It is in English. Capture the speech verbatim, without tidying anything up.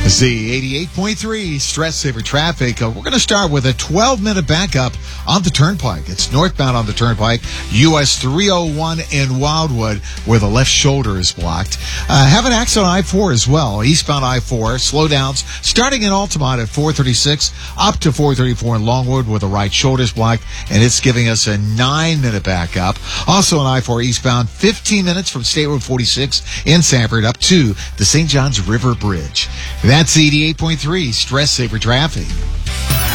Z eighty-eight point three Stress Saver Traffic. Uh, we're going to start with a twelve-minute backup on the Turnpike. It's northbound on the Turnpike, U S three oh one in Wildwood, where the left shoulder is blocked. Uh, have an accident on I four as well, eastbound I four. Slowdowns starting in Altamont at four thirty-six, up to four thirty-four in Longwood, where the right shoulder is blocked, and it's giving us a nine-minute backup. Also on I four eastbound, fifteen minutes from State Road forty-six in Sanford up to the Saint Johns River Bridge. That's eighty-eight point three Stress Saver Traffic.